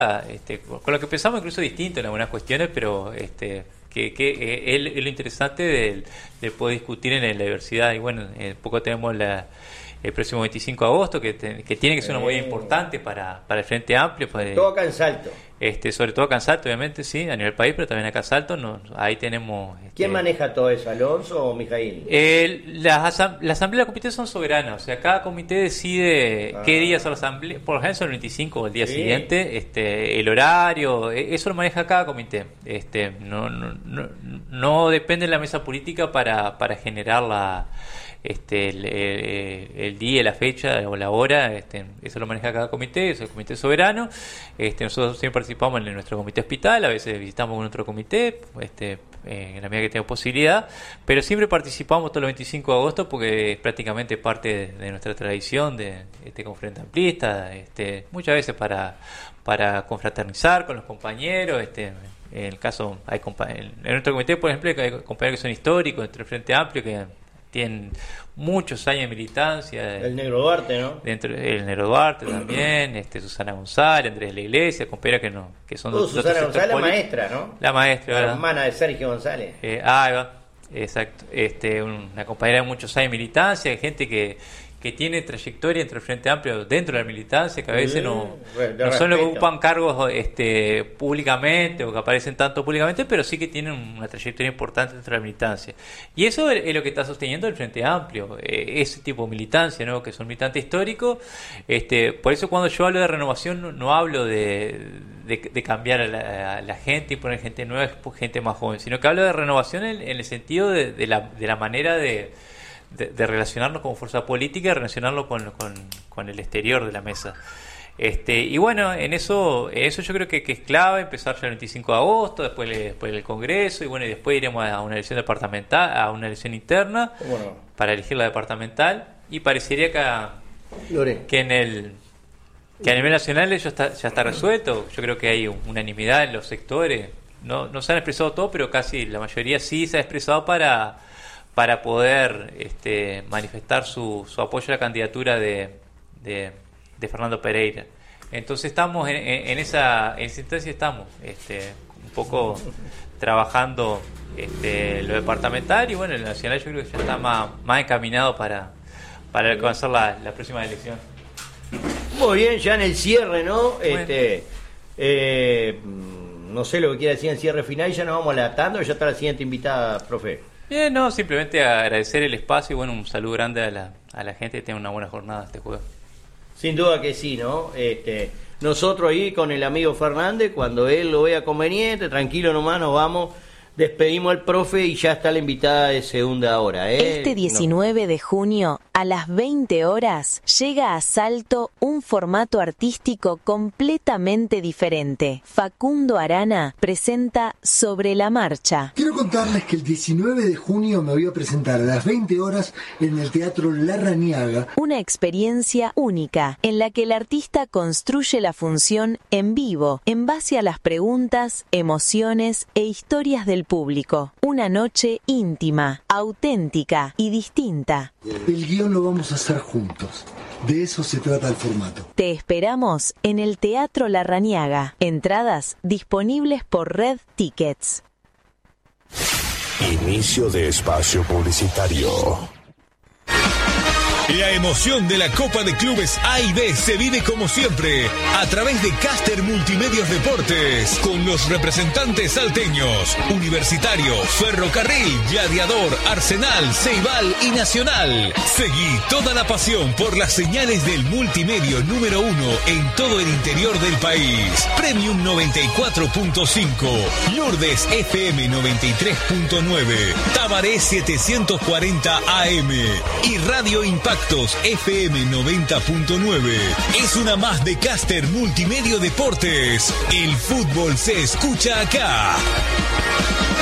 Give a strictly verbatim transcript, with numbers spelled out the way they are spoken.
Este, con lo que pensamos incluso distinto en algunas cuestiones, pero este, que, que eh, es, es lo interesante de, de poder discutir en la diversidad. Y bueno, eh, poco tenemos la, el próximo veinticinco de agosto, que, te, que tiene que ser una movida importante para, para el Frente Amplio. Para, todo acá en Salto. Este, sobre todo acá en Salto, obviamente, sí, a nivel país, pero también acá en Salto, no, ahí tenemos... Este, ¿quién maneja todo eso, Alonso o Mijail? Eh, las, asam- las asambleas de comités son soberanas, o sea, cada comité decide ah. qué día son las asambleas, por ejemplo, el veinticinco o el día sí. siguiente, este, el horario, eso lo maneja cada comité. Este, no, no, no, no depende de la mesa política para, para generar la... Este, el, el, el día, la fecha o la hora, este, eso lo maneja cada comité, es el comité soberano. Este, nosotros siempre participamos en nuestro comité hospital, a veces visitamos con otro comité, este, en la medida que tenemos posibilidad, pero siempre participamos todos los veinticinco de agosto porque es prácticamente parte de, de nuestra tradición de este con Frente Amplista, este, muchas veces para, para confraternizar con los compañeros. Este, en el caso, hay compa- en nuestro comité, por ejemplo, hay compañeros que son históricos dentro del Frente Amplio que tienen muchos años de militancia. El Negro Duarte, ¿no? Dentro, el Negro Duarte también, este, Susana González, Andrés de la Iglesia, compañeras que no, que son uh, dos, Susana dos González, la maestra, ¿no? La maestra, la ¿verdad? hermana de Sergio González. Eh, ah, ahí va, exacto. Este, una compañera de muchos años de militancia, gente que que tiene trayectoria entre el Frente Amplio dentro de la militancia, que a veces no, no son los que ocupan cargos este, públicamente o que aparecen tanto públicamente, pero sí que tienen una trayectoria importante dentro de la militancia. Y eso es lo que está sosteniendo el Frente Amplio, eh, ese tipo de militancia, ¿no? Que son militantes históricos. Este, por eso cuando yo hablo de renovación no, no hablo de, de, de cambiar a la, a la gente y poner gente nueva, gente más joven, sino que hablo de renovación en, en el sentido de, de, la, de la manera de De, de relacionarnos como fuerza política y relacionarlo con, con, con el exterior de la mesa. Este, y bueno, en eso eso yo creo que, que es clave, empezar ya el veinticinco de agosto, después, después el Congreso, y bueno, y después iremos a una elección departamental, a una elección interna, bueno, para elegir la departamental, y parecería que, que en el que a nivel nacional eso está, ya está resuelto. Yo creo que hay unanimidad en los sectores, no, no se han expresado todo, pero casi la mayoría sí se ha expresado para para poder este, manifestar su, su apoyo a la candidatura de, de, de Fernando Pereira. Entonces estamos en, en, en esa en esa instancia, estamos este, un poco trabajando este, lo departamental, y bueno, el nacional yo creo que ya está más, más encaminado para, para alcanzar la, la próxima elección. Muy bien, ya en el cierre, ¿no? Bueno. Este, eh, no sé lo que quiera decir en el cierre final, ya nos vamos alatando, ya está la siguiente invitada, profe. Bien, no, simplemente agradecer el espacio y bueno, un saludo grande a la, a la gente que tenga una buena jornada este jueves. Sin duda que sí, ¿no? Este, nosotros ahí con el amigo Fernández, cuando él lo vea conveniente, tranquilo nomás, nos vamos, despedimos al profe y ya está la invitada de segunda hora, ¿eh? Este diecinueve de junio, a las veinte horas, llega a Salto un formato artístico completamente diferente. Facundo Arana presenta Sobre la Marcha. Quiero contarles que el diecinueve de junio me voy a presentar a las veinte horas en el Teatro Larrañaga. Una experiencia única en la que el artista construye la función en vivo, en base a las preguntas, emociones e historias del público. Una noche íntima, auténtica y distinta. El guión lo vamos a hacer juntos. De eso se trata el formato. Te esperamos en el Teatro Larrañaga. Entradas disponibles por Red Tickets. Inicio de espacio publicitario. La emoción de la Copa de Clubes A y B se vive como siempre a través de Caster Multimedios Deportes, con los representantes salteños: Universitario, Ferrocarril, Gladiador, Arsenal, Ceibal y Nacional. Seguí toda la pasión por las señales del multimedio número uno en todo el interior del país. Premium noventa y cuatro punto cinco, Lourdes F M noventa y tres punto nueve, Tabaré setecientos cuarenta A M y Radio Impacto F M noventa punto nueve. Es una más de Caster Multimedio Deportes. El fútbol se escucha acá.